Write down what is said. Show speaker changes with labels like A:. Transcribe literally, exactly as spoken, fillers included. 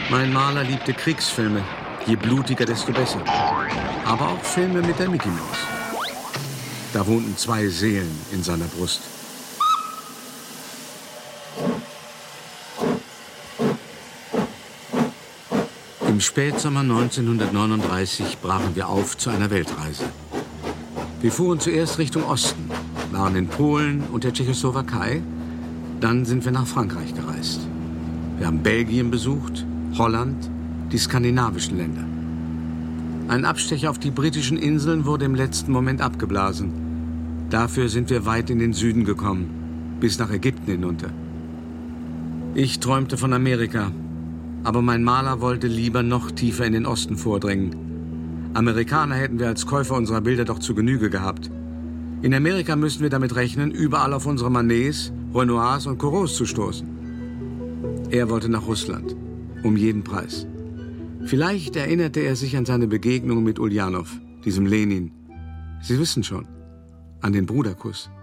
A: Mein Maler liebte Kriegsfilme. Je blutiger, desto besser. Aber auch Filme mit der Mickey Maus. Da wohnten zwei Seelen in seiner Brust. Im Spätsommer neunzehnhundertneununddreißig brachen wir auf zu einer Weltreise. Wir fuhren zuerst Richtung Osten, waren in Polen und der Tschechoslowakei. Dann sind wir nach Frankreich gereist. Wir haben Belgien besucht, Holland, die skandinavischen Länder. Ein Abstecher auf die britischen Inseln wurde im letzten Moment abgeblasen. Dafür sind wir weit in den Süden gekommen, bis nach Ägypten hinunter. Ich träumte von Amerika, aber mein Maler wollte lieber noch tiefer in den Osten vordringen. Amerikaner hätten wir als Käufer unserer Bilder doch zu Genüge gehabt. In Amerika müssten wir damit rechnen, überall auf unsere Manets, Renoirs und Corrots zu stoßen. Er wollte nach Russland, um jeden Preis. Vielleicht erinnerte er sich an seine Begegnung mit Uljanov, diesem Lenin. Sie wissen schon, an den Bruderkuss.